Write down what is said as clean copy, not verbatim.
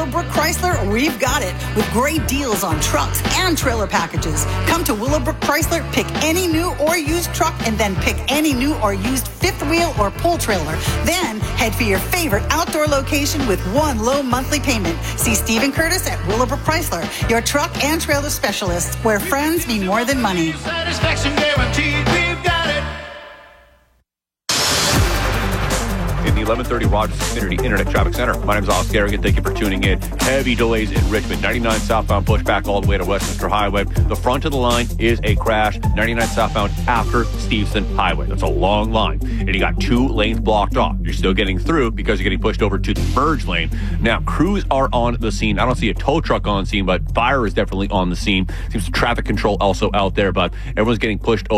Willowbrook Chrysler, we've got it, with great deals on trucks and trailer packages. Come to Willowbrook Chrysler, pick any new or used truck, and then pick any new or used fifth wheel or pull trailer. Then head for your favorite outdoor location with one low monthly payment. See Stephen Curtis at Willowbrook Chrysler, your truck and trailer specialists, where friends mean more than money. Satisfaction guaranteed, we've got it. In the 1130 Rogers Xfinity Internet Traffic Center. My name is Alex Garrigan. Thank you for tuning in. Heavy delays in Richmond. 99 southbound pushback all the way to Westminster Highway. The front of the line is a crash. 99 southbound after Steveston Highway. That's a long line. And you got 2 lanes blocked off. You're still getting through because you're getting pushed over to the merge lane. Now, crews are on the scene. I don't see a tow truck on scene, but fire is definitely on the scene. Seems traffic control also out there, but everyone's getting pushed over.